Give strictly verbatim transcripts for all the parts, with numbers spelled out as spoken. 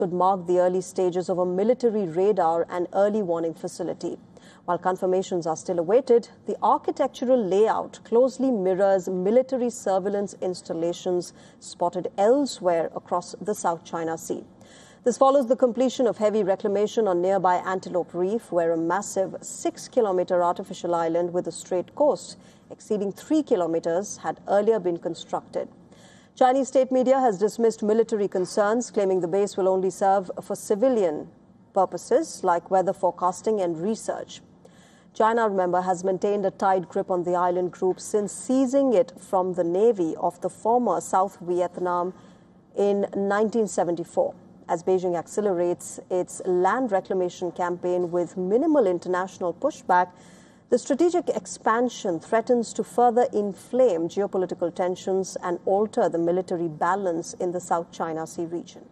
could mark the early stages of a military radar and early warning facility. While confirmations are still awaited, the architectural layout closely mirrors military surveillance installations spotted elsewhere across the South China Sea. This follows the completion of heavy reclamation on nearby Antelope Reef, where a massive six-kilometer artificial island with a straight coast exceeding three kilometers had earlier been constructed. Chinese state media has dismissed military concerns, claiming the base will only serve for civilian purposes like weather forecasting and research. China, remember, has maintained a tight grip on the island group since seizing it from the navy of the former South Vietnam in nineteen seventy-four. As Beijing accelerates its land reclamation campaign with minimal international pushback, the strategic expansion threatens to further inflame geopolitical tensions and alter the military balance in the South China Sea region.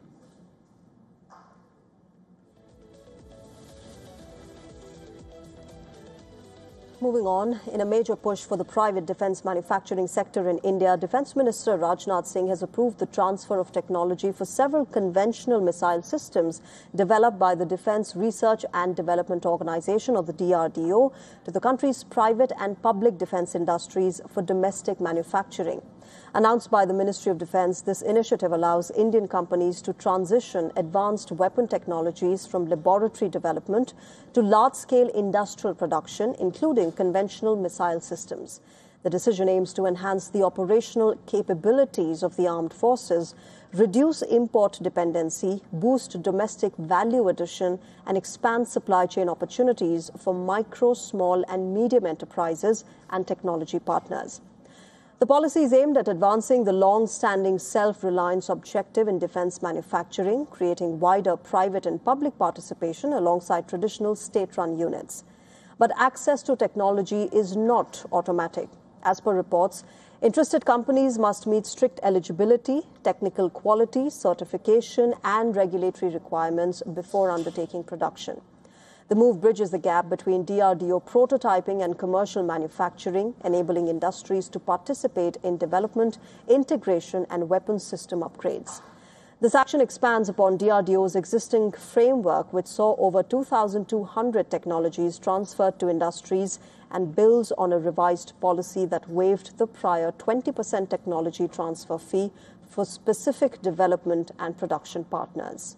Moving on, in a major push for the private defense manufacturing sector in India, Defense Minister Rajnath Singh has approved the transfer of technology for several conventional missile systems developed by the Defense Research and Development Organization, or the D R D O, to the country's private and public defense industries for domestic manufacturing. Announced by the Ministry of Defense, this initiative allows Indian companies to transition advanced weapon technologies from laboratory development to large-scale industrial production, including conventional missile systems. The decision aims to enhance the operational capabilities of the armed forces, reduce import dependency, boost domestic value addition, and expand supply chain opportunities for micro, small, and medium enterprises and technology partners. The policy is aimed at advancing the long-standing self-reliance objective in defense manufacturing, creating wider private and public participation alongside traditional state-run units. But access to technology is not automatic. As per reports, interested companies must meet strict eligibility, technical quality, certification, and regulatory requirements before undertaking production. The move bridges the gap between D R D O prototyping and commercial manufacturing, enabling industries to participate in development, integration, and weapons system upgrades. This action expands upon D R D O's existing framework, which saw over two thousand two hundred technologies transferred to industries, and builds on a revised policy that waived the prior twenty percent technology transfer fee for specific development and production partners.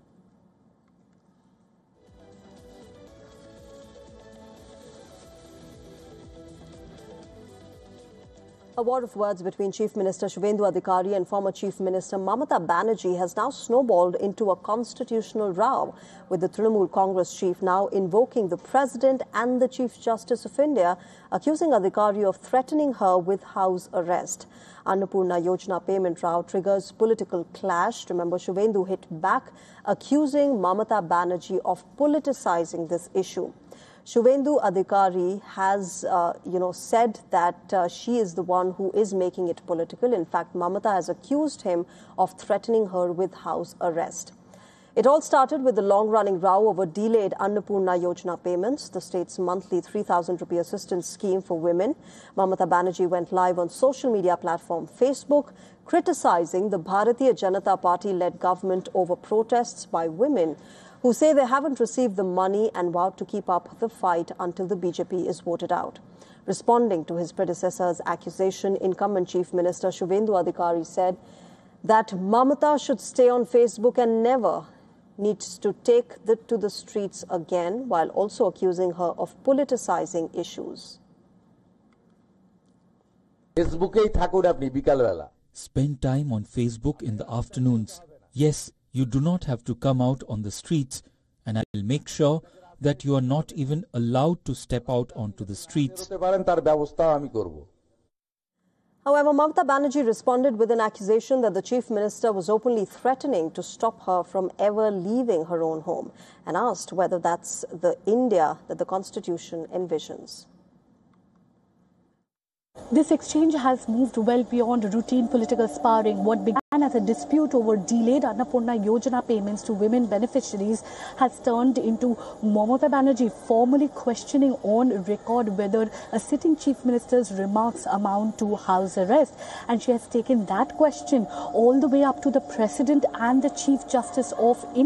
A war of words between Chief Minister Shubhendu Adhikari and former Chief Minister Mamata Banerjee has now snowballed into a constitutional row, with the Trinamool Congress chief now invoking the President and the Chief Justice of India, accusing Adhikari of threatening her with house arrest. Annapurna Yojana payment row triggers political clash. Remember, Shubhendu hit back, accusing Mamata Banerjee of politicizing this issue. Shubhendu Adhikari has, uh, you know, said that uh, she is the one who is making it political. In fact, Mamata has accused him of threatening her with house arrest. It all started with the long-running row over delayed Annapurna Yojana payments, the state's monthly three thousand rupee assistance scheme for women. Mamata Banerjee went live on social media platform Facebook, criticizing the Bharatiya Janata Party-led government over protests by women who say they haven't received the money and vowed to keep up the fight until the B J P is voted out. Responding to his predecessor's accusation, incumbent Chief Minister Shubhendu Adhikari said that Mamata should stay on Facebook and never needs to take the, to the streets again, while also accusing her of politicizing issues. Spend time on Facebook in the afternoons. Yes, you do not have to come out on the streets, and I will make sure that you are not even allowed to step out onto the streets. However, Mamata Banerjee responded with an accusation that the Chief Minister was openly threatening to stop her from ever leaving her own home, and asked whether that's the India that the Constitution envisions. This exchange has moved well beyond routine political sparring. What began as a dispute over delayed Annapurna Yojana payments to women beneficiaries has turned into Mamata Banerjee formally questioning on record whether a sitting Chief Minister's remarks amount to house arrest. And she has taken that question all the way up to the President and the Chief Justice of India.